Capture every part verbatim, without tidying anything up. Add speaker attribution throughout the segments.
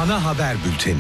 Speaker 1: Ana haber bülteni.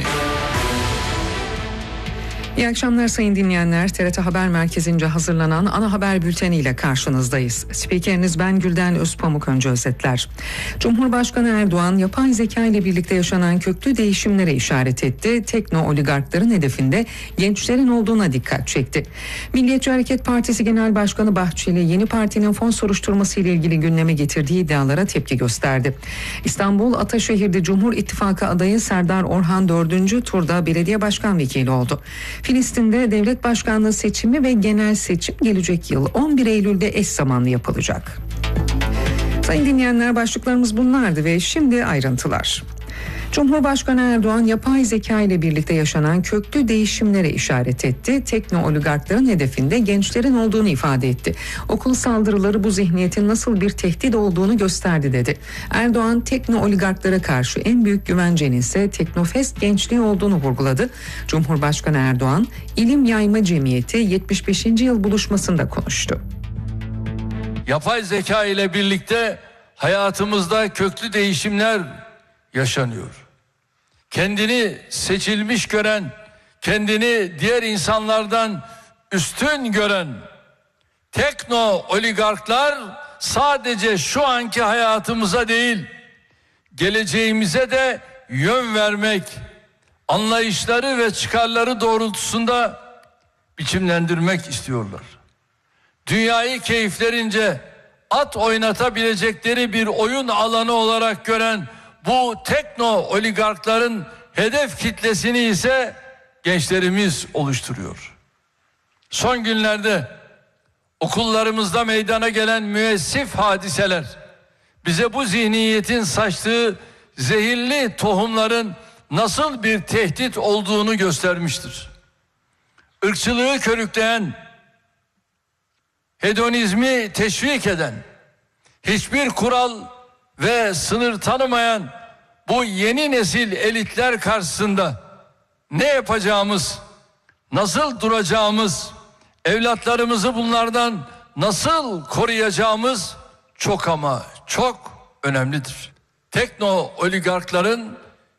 Speaker 2: İyi akşamlar sayın dinleyenler. T R T Haber Merkezi'nce hazırlanan ana haber bülteniyle karşınızdayız. Spikeriniz ben Gülden Özpamuk. Önce özetler. Cumhurbaşkanı Erdoğan yapay zeka ile birlikte yaşanan köklü değişimlere işaret etti. Tekno oligarkların hedefinde gençlerin olduğuna dikkat çekti. Milliyetçi Hareket Partisi Genel Başkanı Bahçeli yeni partinin fon soruşturması ile ilgili gündeme getirdiği iddialara tepki gösterdi. İstanbul Ataşehir'de Cumhur İttifakı adayı Serdar Orhan dördüncü turda belediye başkan vekili oldu. Filistin'de devlet başkanlığı seçimi ve genel seçim gelecek yıl on bir Eylül'de eş zamanlı yapılacak. Sayın dinleyenler, başlıklarımız bunlardı ve şimdi ayrıntılar. Cumhurbaşkanı Erdoğan yapay zeka ile birlikte yaşanan köklü değişimlere işaret etti. Tekno oligarkların hedefinde gençlerin olduğunu ifade etti. Okul saldırıları bu zihniyetin nasıl bir tehdit olduğunu gösterdi dedi. Erdoğan tekno oligarklara karşı en büyük güvencenin ise Teknofest gençliği olduğunu vurguladı. Cumhurbaşkanı Erdoğan İlim Yayma Cemiyeti yetmiş beşinci yıl buluşmasında konuştu.
Speaker 3: Yapay zeka ile birlikte hayatımızda köklü değişimler yaşanıyor. Kendini seçilmiş gören, kendini diğer insanlardan üstün gören tekno oligarklar sadece şu anki hayatımıza değil, geleceğimize de yön vermek, anlayışları ve çıkarları doğrultusunda biçimlendirmek istiyorlar. Dünyayı keyiflerince at oynatabilecekleri bir oyun alanı olarak gören bu tekno oligarkların hedef kitlesini ise gençlerimiz oluşturuyor. Son günlerde okullarımızda meydana gelen müessif hadiseler bize bu zihniyetin saçtığı zehirli tohumların nasıl bir tehdit olduğunu göstermiştir. Irkçılığı körükleyen, hedonizmi teşvik eden, hiçbir kural ve sınır tanımayan bu yeni nesil elitler karşısında ne yapacağımız, nasıl duracağımız, evlatlarımızı bunlardan nasıl koruyacağımız çok ama çok önemlidir. Tekno oligarkların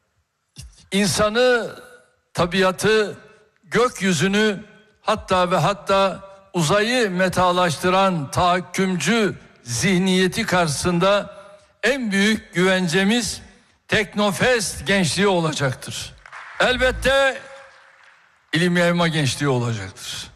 Speaker 3: insanı, tabiatı, gökyüzünü hatta ve hatta uzayı metalaştıran tahakkümcü zihniyeti karşısında en büyük güvencemiz Teknofest gençliği olacaktır. Elbette ilim yayma gençliği olacaktır.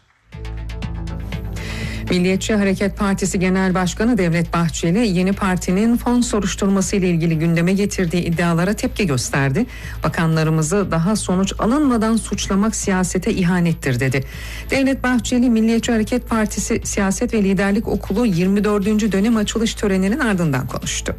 Speaker 2: Milliyetçi Hareket Partisi Genel Başkanı Devlet Bahçeli yeni partinin fon soruşturması ile ilgili gündeme getirdiği iddialara tepki gösterdi. Bakanlarımızı daha sonuç alınmadan suçlamak siyasete ihanettir dedi. Devlet Bahçeli Milliyetçi Hareket Partisi Siyaset ve Liderlik Okulu yirmi dördüncü dönem açılış töreninin ardından konuştu.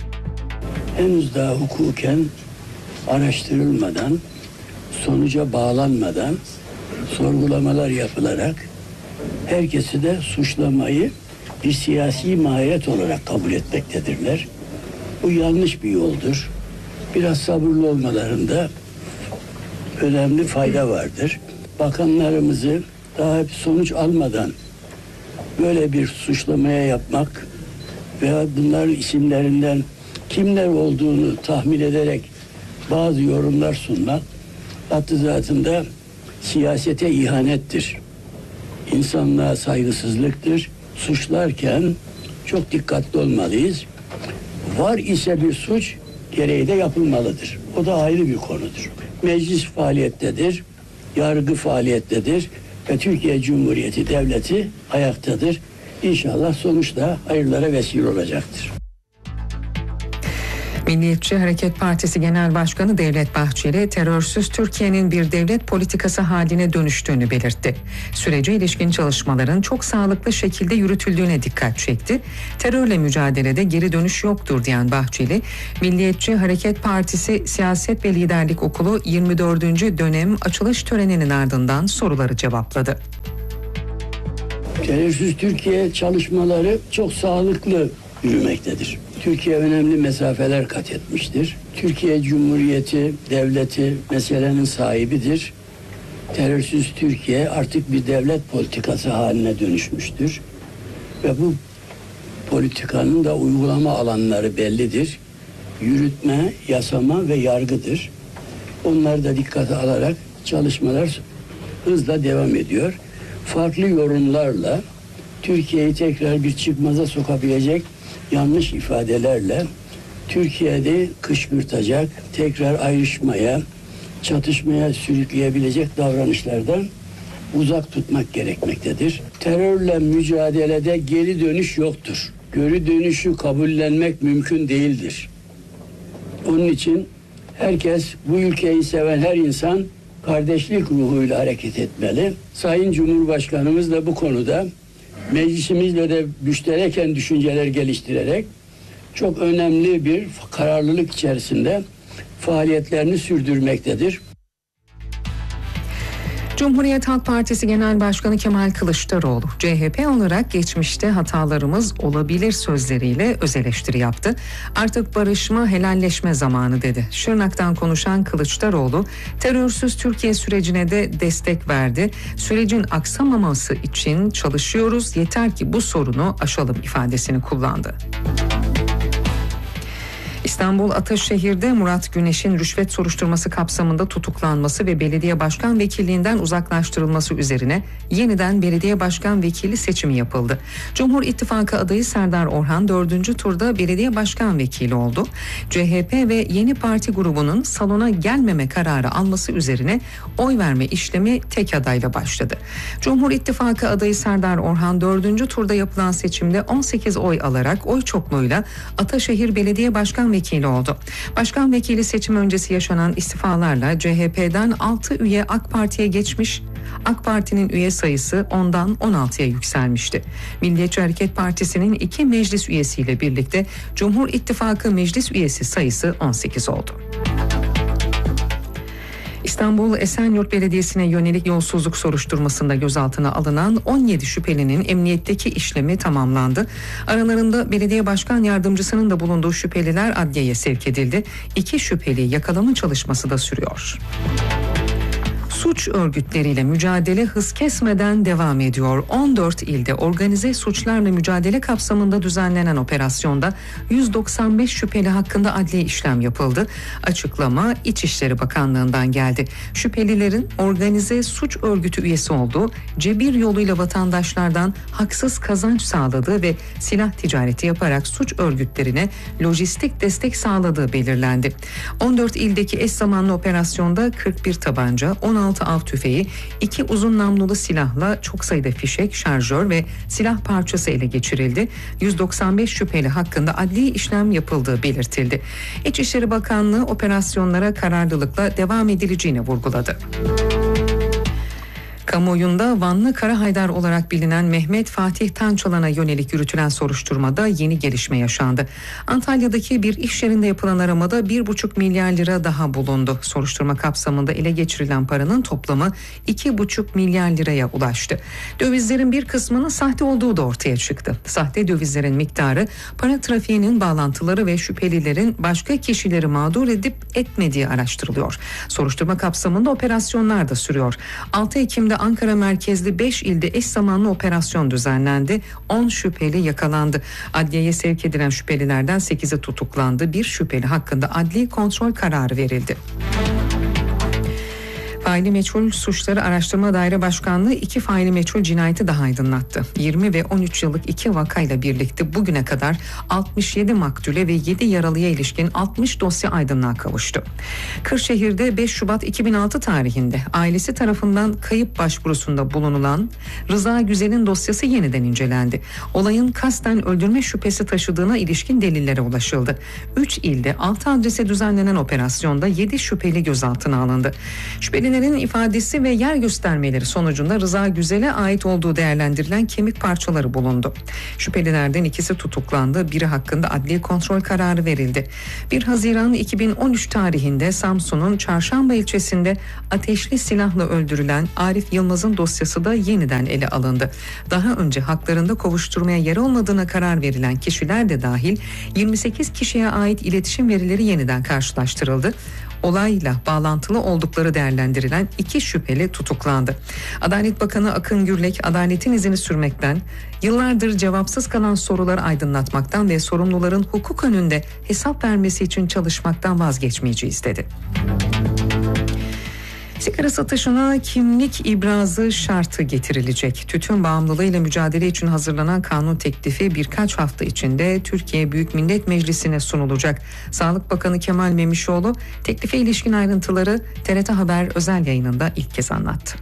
Speaker 4: Henüz daha hukuken araştırılmadan, sonuca bağlanmadan sorgulamalar yapılarak herkesi de suçlamayı bir siyasi mahiyet olarak kabul etmektedirler. Bu yanlış bir yoldur. Biraz sabırlı olmalarında önemli fayda vardır. Bakanlarımızı daha bir sonuç almadan böyle bir suçlamaya yapmak veya bunların isimlerinden kimler olduğunu tahmin ederek bazı yorumlar sunmak hattı zatında siyasete ihanettir. İnsanlığa saygısızlıktır. Suçlarken çok dikkatli olmalıyız. Var ise bir suç gereği de yapılmalıdır. O da ayrı bir konudur. Meclis faaliyettedir, yargı faaliyettedir ve Türkiye Cumhuriyeti Devleti ayaktadır. İnşallah sonuçta hayırlara vesile olacaktır.
Speaker 2: Milliyetçi Hareket Partisi Genel Başkanı Devlet Bahçeli, terörsüz Türkiye'nin bir devlet politikası haline dönüştüğünü belirtti. Sürece ilişkin çalışmaların çok sağlıklı şekilde yürütüldüğüne dikkat çekti. Terörle mücadelede geri dönüş yoktur diyen Bahçeli, Milliyetçi Hareket Partisi Siyaset ve Liderlik Okulu yirmi dördüncü dönem açılış töreninin ardından soruları cevapladı.
Speaker 4: Terörsüz Türkiye çalışmaları çok sağlıklı yürümektedir. Türkiye önemli mesafeler kat etmiştir. Türkiye Cumhuriyeti Devleti meselenin sahibidir. Terörsüz Türkiye artık bir devlet politikası haline dönüşmüştür. Ve bu politikanın da uygulama alanları bellidir. Yürütme, yasama ve yargıdır. Onları da dikkate alarak çalışmalar hızla devam ediyor. Farklı yorumlarla Türkiye'yi tekrar bir çıkmaza sokabilecek yanlış ifadelerle Türkiye'de kışkırtacak, tekrar ayrışmaya, çatışmaya sürükleyebilecek davranışlardan uzak tutmak gerekmektedir. Terörle mücadelede geri dönüş yoktur. Geri dönüşü kabullenmek mümkün değildir. Onun için herkes, bu ülkeyi seven her insan kardeşlik ruhuyla hareket etmeli. Sayın Cumhurbaşkanımız da bu konuda meclisimizle de müştereken düşünceler geliştirerek çok önemli bir kararlılık içerisinde faaliyetlerini sürdürmektedir.
Speaker 2: Cumhuriyet Halk Partisi Genel Başkanı Kemal Kılıçdaroğlu, C H P olarak geçmişte hatalarımız olabilir sözleriyle öz eleştiri yaptı. Artık barışma, helalleşme zamanı dedi. Şırnak'tan konuşan Kılıçdaroğlu, terörsüz Türkiye sürecine de destek verdi. Sürecin aksamaması için çalışıyoruz, yeter ki bu sorunu aşalım ifadesini kullandı. İstanbul Ataşehir'de Murat Güneş'in rüşvet soruşturması kapsamında tutuklanması ve belediye başkan vekilliğinden uzaklaştırılması üzerine yeniden belediye başkan vekili seçimi yapıldı. Cumhur İttifakı adayı Serdar Orhan dördüncü turda belediye başkan vekili oldu. C H P ve Yeni Parti grubunun salona gelmeme kararı alması üzerine oy verme işlemi tek adayla başladı. Cumhur İttifakı adayı Serdar Orhan dördüncü turda yapılan seçimde on sekiz oy alarak oy çokluğuyla Ataşehir Belediye Başkan vekili oldu. Başkan vekili seçim öncesi yaşanan istifalarla C H P'den altı üye AK Parti'ye geçmiş, AK Parti'nin üye sayısı ondan on altıya yükselmişti. Milliyetçi Hareket Partisi'nin iki meclis üyesiyle birlikte Cumhur İttifakı meclis üyesi sayısı on sekiz oldu. İstanbul Esenyurt Belediyesi'ne yönelik yolsuzluk soruşturmasında gözaltına alınan on yedi şüphelinin emniyetteki işlemi tamamlandı. Aralarında belediye başkan yardımcısının da bulunduğu şüpheliler adliyeye sevk edildi. İki şüpheli yakalama çalışması da sürüyor. Suç örgütleriyle mücadele hız kesmeden devam ediyor. on dört ilde organize suçlarla mücadele kapsamında düzenlenen operasyonda yüz doksan beş şüpheli hakkında adli işlem yapıldı. Açıklama İçişleri Bakanlığı'ndan geldi. Şüphelilerin organize suç örgütü üyesi olduğu, cebir yoluyla vatandaşlardan haksız kazanç sağladığı ve silah ticareti yaparak suç örgütlerine lojistik destek sağladığı belirlendi. on dört ildeki eş zamanlı operasyonda kırk bir tabanca, on altı av tüfeği, iki uzun namlulu silahla çok sayıda fişek, şarjör ve silah parçası ele geçirildi. yüz doksan beş şüpheli hakkında adli işlem yapıldığı belirtildi. İçişleri Bakanlığı operasyonlara kararlılıkla devam edileceğini vurguladı. Kamuoyunda Vanlı Karahaydar olarak bilinen Mehmet Fatih Tançalan'a yönelik yürütülen soruşturmada yeni gelişme yaşandı. Antalya'daki bir iş yerinde yapılan aramada bir buçuk milyar lira daha bulundu. Soruşturma kapsamında ele geçirilen paranın toplamı iki buçuk milyar liraya ulaştı. Dövizlerin bir kısmının sahte olduğu da ortaya çıktı. Sahte dövizlerin miktarı, para trafiğinin bağlantıları ve şüphelilerin başka kişileri mağdur edip etmediği araştırılıyor. Soruşturma kapsamında operasyonlar da sürüyor. altı Ekim'de Ankara merkezli beş ilde eş zamanlı operasyon düzenlendi. on şüpheli yakalandı. Adliyeye sevk edilen şüphelilerden sekizi tutuklandı. Bir şüpheli hakkında adli kontrol kararı verildi. Faili Meçhul Suçları Araştırma Daire Başkanlığı iki faili meçhul cinayeti daha aydınlattı. yirmi ve on üç yıllık iki vakayla birlikte bugüne kadar altmış yedi maktule ve yedi yaralıya ilişkin altmış dosya aydınlığa kavuştu. Kırşehir'de beş Şubat iki bin altı tarihinde ailesi tarafından kayıp başvurusunda bulunulan Rıza Güzel'in dosyası yeniden incelendi. Olayın kasten öldürme şüphesi taşıdığına ilişkin delillere ulaşıldı. üç ilde altı adrese düzenlenen operasyonda yedi şüpheli gözaltına alındı. Şüpheli ifadesi ve yer göstermeleri sonucunda Rıza Güzel'e ait olduğu değerlendirilen kemik parçaları bulundu. Şüphelilerden ikisi tutuklandı, biri hakkında adli kontrol kararı verildi. bir Haziran iki bin on üç tarihinde Samsun'un Çarşamba ilçesinde ateşli silahla öldürülen Arif Yılmaz'ın dosyası da yeniden ele alındı. Daha önce haklarında kovuşturmaya yer olmadığına karar verilen kişiler de dahil yirmi sekiz kişiye ait iletişim verileri yeniden karşılaştırıldı. Olayla bağlantılı oldukları değerlendirilen iki şüpheli tutuklandı. Adalet Bakanı Akın Gürlek, adaletin izini sürmekten, yıllardır cevapsız kalan soruları aydınlatmaktan ve sorumluların hukuk önünde hesap vermesi için çalışmaktan vazgeçmeyeceğiz dedi. Sigara satışına kimlik ibrazı şartı getirilecek. Tütün bağımlılığıyla mücadele için hazırlanan kanun teklifi birkaç hafta içinde Türkiye Büyük Millet Meclisi'ne sunulacak. Sağlık Bakanı Kemal Memişoğlu teklife ilişkin ayrıntıları T R T Haber özel yayınında ilk kez anlattı.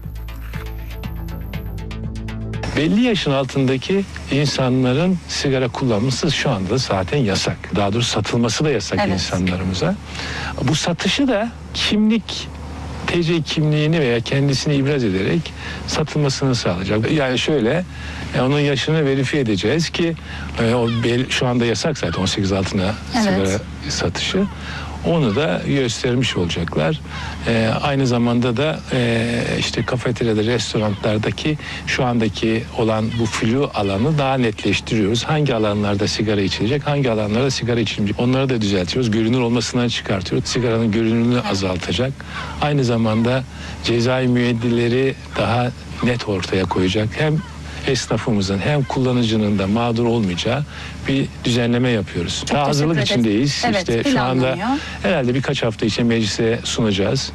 Speaker 1: Belli yaşın altındaki insanların sigara kullanması şu anda zaten yasak. Daha doğrusu satılması da yasak, evet, insanlarımıza. Bu satışı da kimlik, T C kimliğini veya kendisini ibraz ederek satılmasını sağlayacak. Yani şöyle, onun yaşını verifiye edeceğiz ki o şu anda yasak zaten on sekiz altına, evet, sigara satışı. Onu da göstermiş olacaklar. Ee, aynı zamanda da e, işte kafeteryada, restoranlardaki şu andaki olan bu flu alanı daha netleştiriyoruz. Hangi alanlarda sigara içilecek, hangi alanlarda sigara içilmeyecek. Onları da düzeltiyoruz. Görünür olmasından çıkartıyoruz. Sigaranın görünürlüğünü azaltacak. Aynı zamanda cezai müeyyideleri daha net ortaya koyacak. Hem esnafımızın hem kullanıcının da mağdur olmayacağı bir düzenleme yapıyoruz. Çok Daha hazırlık içindeyiz. Evet, işte şu anda herhalde birkaç hafta içinde meclise sunacağız.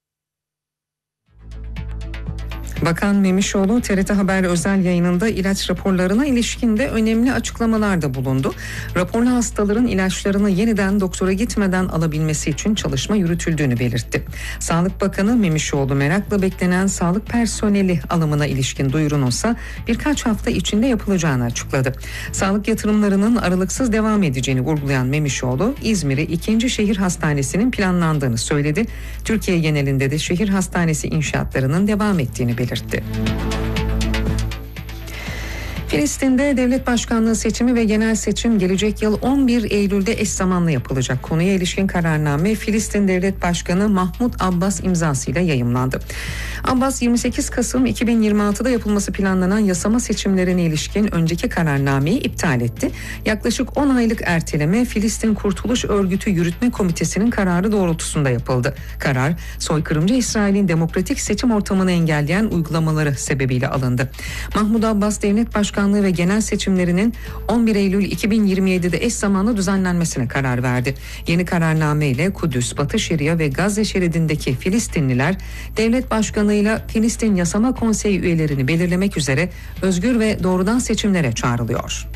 Speaker 2: Bakan Memişoğlu T R T Haber özel yayınında ilaç raporlarına ilişkin de önemli açıklamalarda bulundu. Raporlu hastaların ilaçlarını yeniden doktora gitmeden alabilmesi için çalışma yürütüldüğünü belirtti. Sağlık Bakanı Memişoğlu merakla beklenen sağlık personeli alımına ilişkin duyurununsa birkaç hafta içinde yapılacağını açıkladı. Sağlık yatırımlarının aralıksız devam edeceğini vurgulayan Memişoğlu, İzmir'i ikinci şehir hastanesinin planlandığını söyledi. Türkiye genelinde de şehir hastanesi inşaatlarının devam ettiğini belirtti. belirtti. Filistin'de devlet başkanlığı seçimi ve genel seçim gelecek yıl on bir Eylül'de eş zamanlı yapılacak. Konuya ilişkin kararname Filistin Devlet Başkanı Mahmud Abbas imzasıyla yayımlandı. Abbas yirmi sekiz Kasım iki bin yirmi altıda yapılması planlanan yasama seçimlerine ilişkin önceki kararnameyi iptal etti. Yaklaşık on aylık erteleme Filistin Kurtuluş Örgütü Yürütme Komitesi'nin kararı doğrultusunda yapıldı. Karar, soykırımcı İsrail'in demokratik seçim ortamını engelleyen uygulamaları sebebiyle alındı. Mahmud Abbas Devlet Başkanlığı ve genel seçimlerinin on bir Eylül iki bin yirmi yedide eş zamanlı düzenlenmesine karar verdi. Yeni kararname ile Kudüs, Batı Şeria ve Gazze şeridindeki Filistinliler devlet başkanıyla Filistin Yasama Konseyi üyelerini belirlemek üzere özgür ve doğrudan seçimlere çağrılıyor.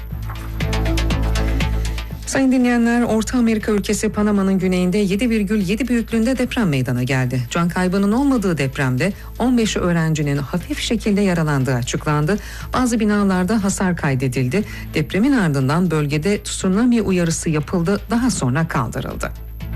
Speaker 2: Sayın dinleyenler, Orta Amerika ülkesi Panama'nın güneyinde yedi virgül yedi büyüklüğünde deprem meydana geldi. Can kaybının olmadığı depremde on beş öğrencinin hafif şekilde yaralandığı açıklandı. Bazı binalarda hasar kaydedildi. Depremin ardından bölgede tsunami uyarısı yapıldı, daha sonra kaldırıldı.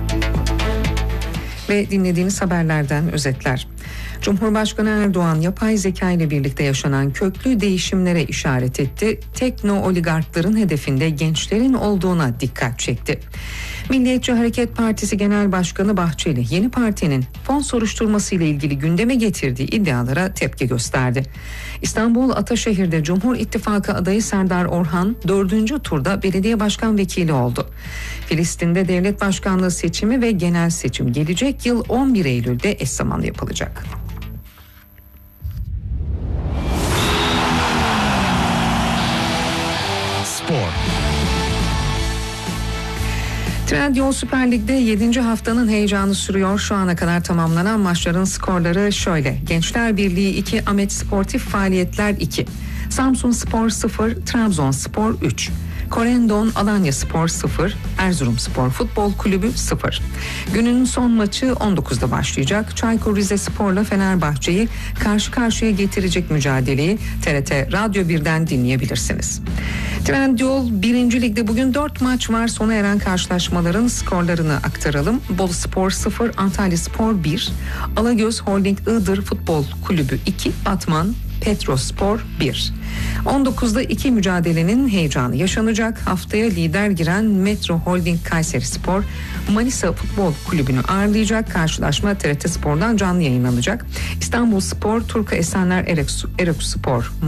Speaker 2: Ve dinlediğiniz haberlerden özetler. Cumhurbaşkanı Erdoğan yapay zeka ile birlikte yaşanan köklü değişimlere işaret etti. Tekno oligarkların hedefinde gençlerin olduğuna dikkat çekti. Milliyetçi Hareket Partisi Genel Başkanı Bahçeli yeni partinin fon soruşturması ile ilgili gündeme getirdiği iddialara tepki gösterdi. İstanbul Ataşehir'de Cumhur İttifakı adayı Serdar Orhan dördüncü turda belediye başkan vekili oldu. Filistin'de devlet başkanlığı seçimi ve genel seçim gelecek yıl on bir Eylül'de eş zamanlı yapılacak.
Speaker 5: Spor.
Speaker 2: Trendyol Süper Lig'de yedinci haftanın heyecanı sürüyor. Şu ana kadar tamamlanan maçların skorları şöyle. Gençler Birliği iki, Ahmet Sportif Faaliyetler iki. Samsunspor sıfır, Trabzonspor üç. Korendon Alanyaspor sıfır, Erzurumspor Futbol Kulübü sıfır. Günün son maçı on dokuzda başlayacak. Çaykur Rizespor'la Fenerbahçe'yi karşı karşıya getirecek mücadeleyi T R T Radyo birden dinleyebilirsiniz. Trendyol birinci Lig'de bugün dört maç var. Sona eren karşılaşmaların skorlarını aktaralım. Boluspor sıfır, Antalyaspor bir, Alagöz Holding Iğdır Futbol Kulübü iki, Batman Petrospor bir. on dokuzda iki mücadelenin heyecanı yaşanacak. Haftaya lider giren Metro Holding Kayserispor Manisa Futbol Kulübü'nü ağırlayacak. Karşılaşma T R T Spor'dan canlı yayınlanacak. İstanbulspor Turku Esenler Ereğli Spor